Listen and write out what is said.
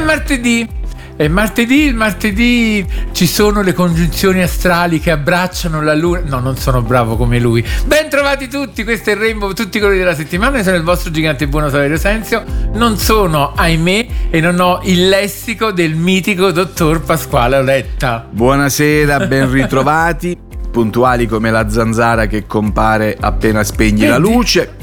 martedì. E il martedì ci sono le congiunzioni astrali che abbracciano la luna. No, non sono bravo come lui. Ben trovati tutti, questo è il Rainbow, tutti i colori della settimana. Io sono il vostro gigante buono Saverio Senzio. Non sono, ahimè, e non ho il lessico del mitico dottor Pasquale Oletta. Buonasera, ben ritrovati. Puntuali come la zanzara che compare appena spegni la luce.